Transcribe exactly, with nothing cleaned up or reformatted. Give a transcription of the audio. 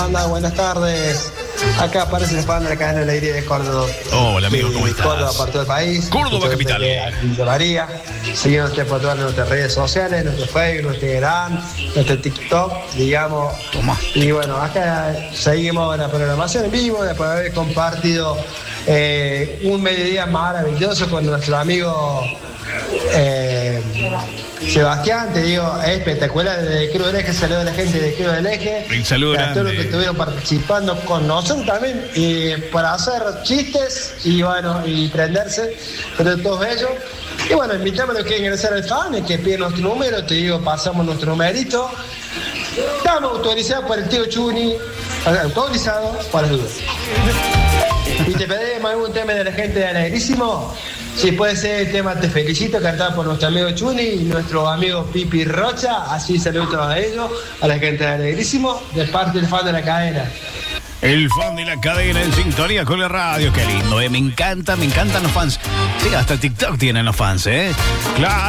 Hola, buenas tardes. Acá aparece el fan de la cadena de Alegría de Córdoba. Hola, amigo, ¿cómo de estás? Córdoba, para todo el país. Córdoba, capital. De María. Síguenos por todas nuestras redes sociales, nuestro Facebook, nuestro Instagram, nuestro TikTok, digamos. Toma. Y bueno, acá seguimos la programación en vivo, después de haber compartido eh, un mediodía maravilloso con nuestro amigo eh, Sebastián, te digo, es espectacular. Desde Cruz del Eje, saludo a la gente de Cruz del Eje. Un saludo a todos grande. los que estuvieron participando con nosotros también, y para hacer chistes y bueno, y prenderse, pero todos ellos. Y bueno, invitamos a los que ingresar al fan, el que pide nuestro número, te digo, pasamos nuestro numerito. Estamos autorizados por el tío Chuni, autorizado para las dudas. Y te pedimos algún tema de la gente de Alegrísimo. Si puede ser el tema Te Felicito, cantado por nuestro amigo Chuni y nuestro amigo Pipi Rocha. Así saludos a ellos, a la gente de Alegrísimo, de parte del fan de la cadena. El fan de la cadena en sintonía con la radio. Qué lindo, ¿eh? Me encanta, me encantan los fans. Sí, hasta TikTok tienen los fans, ¿eh? Claro.